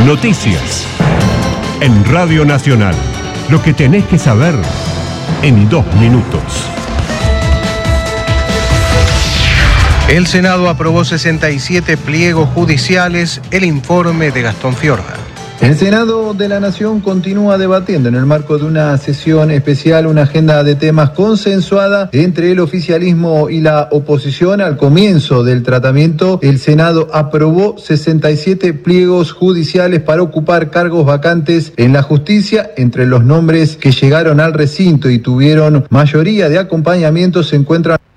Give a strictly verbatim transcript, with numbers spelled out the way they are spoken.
Noticias. En Radio Nacional. Lo que tenés que saber en dos minutos. El Senado aprobó sesenta y siete pliegos judiciales. El informe de Gastón Fiorda. El Senado de la Nación continúa debatiendo en el marco de una sesión especial una agenda de temas consensuada entre el oficialismo y la oposición. Al comienzo del tratamiento, el Senado aprobó sesenta y siete pliegos judiciales para ocupar cargos vacantes en la justicia. Entre los nombres que llegaron al recinto y tuvieron mayoría de acompañamiento se encuentran